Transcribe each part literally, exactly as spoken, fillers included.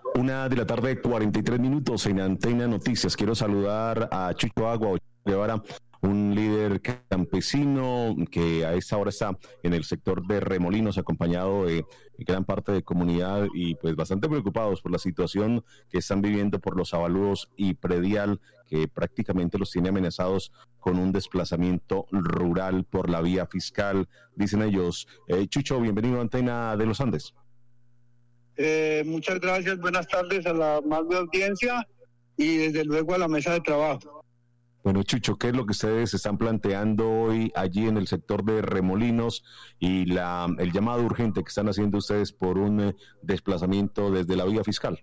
Una de la tarde, cuarenta y tres minutos en Antena Noticias. Quiero saludar a Chucho Agua Guevara, un líder campesino que a esta hora está en el sector de Remolinos, acompañado de gran parte de comunidad y pues bastante preocupados por la situación que están viviendo por los avalúos y predial, que prácticamente los tiene amenazados con un desplazamiento rural por la vía fiscal, dicen ellos. Eh, Chucho, bienvenido a Antena de los Andes. Eh, muchas gracias, buenas tardes a la amable audiencia y desde luego a la mesa de trabajo. Bueno, Chucho, ¿qué es lo que ustedes están planteando hoy allí en el sector de Remolinos y la el llamado urgente que están haciendo ustedes por un eh, desplazamiento desde la vía fiscal?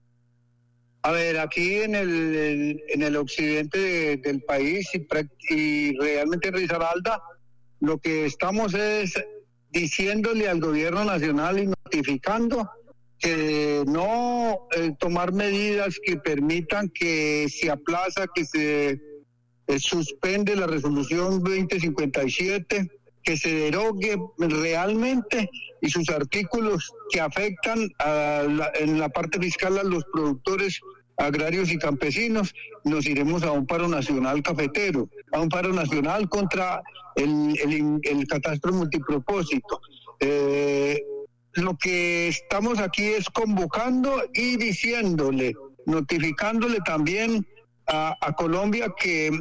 A ver, aquí en el, el en el occidente de, del país y, y realmente en Risaralda, lo que estamos es diciéndole al gobierno nacional y notificando que no eh, tomar medidas que permitan que se aplaza, que se eh, suspende la resolución veinte cincuenta y siete, que se derogue realmente y sus artículos que afectan a la, en la parte fiscal a los productores agrarios y campesinos. Nos iremos a un paro nacional cafetero, a un paro nacional contra el, el, el catastro multipropósito. Eh, Lo que estamos aquí es convocando y diciéndole, notificándole también a, a Colombia que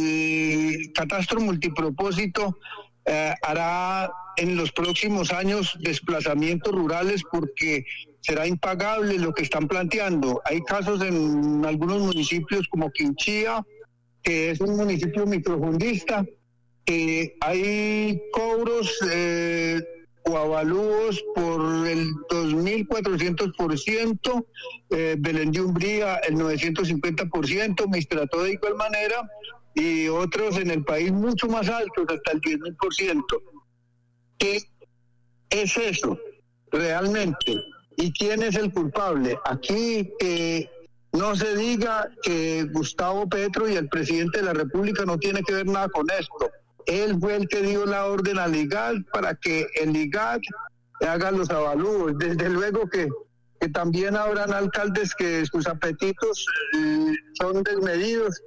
el catastro multipropósito eh, hará en los próximos años desplazamientos rurales porque será impagable lo que están planteando. Hay casos en algunos municipios como Quinchía, que es un municipio microfundista, que hay cobros eh, o avalúos por el dos mil cuatrocientos por ciento, eh, Belén de Umbría el novecientos cincuenta por ciento, Mistrató de igual manera, y otros en el país mucho más altos, hasta el diez mil por ciento. ¿Qué es eso realmente? ¿Y quién es el culpable? Aquí eh, no se diga que Gustavo Petro y el presidente de la República no tiene que ver nada con esto. Él fue el que dio la orden al I G A D para que el I G A D haga los avalúos. Desde luego que, que también habrán alcaldes que sus apetitos eh, son desmedidos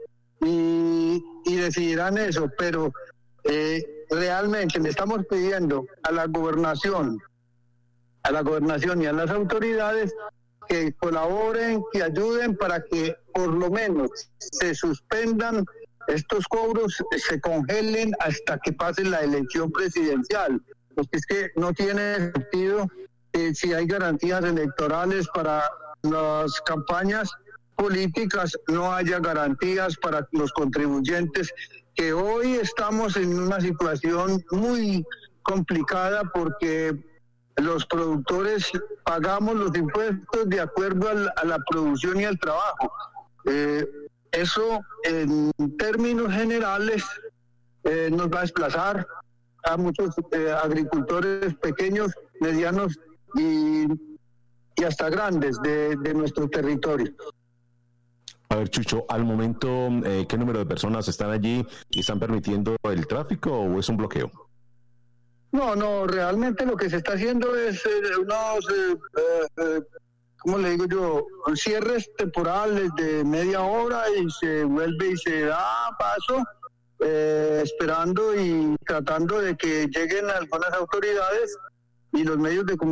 y, y decidirán eso, pero eh, realmente le estamos pidiendo a la gobernación, a la gobernación y a las autoridades que colaboren, que ayuden para que por lo menos se suspendan estos cobros, se congelen hasta que pase la elección presidencial, porque es que no tiene sentido eh, si hay garantías electorales para las campañas políticas, no haya garantías para los contribuyentes, que hoy estamos en una situación muy complicada porque los productores pagamos los impuestos de acuerdo al, a la producción y al trabajo. Eh, Eso, en términos generales, eh, nos va a desplazar a muchos eh, agricultores pequeños, medianos y, y hasta grandes de, de nuestro territorio. A ver, Chucho, al momento, eh, ¿qué número de personas están allí y están permitiendo el tráfico o es un bloqueo? No, no, realmente lo que se está haciendo es eh, unos... Eh, eh, ¿cómo le digo yo? Cierres temporales de media hora y se vuelve y se da paso, eh, esperando y tratando de que lleguen algunas autoridades y los medios de comunicación